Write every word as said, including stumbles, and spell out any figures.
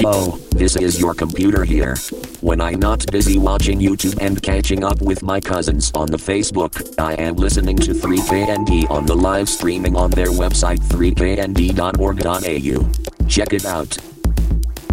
Yo, this is your computer here. When I'm not busy watching YouTube and catching up with my cousins on the Facebook, I am listening to three K N D on the live streaming on their website three K N D dot org dot A U. Check it out.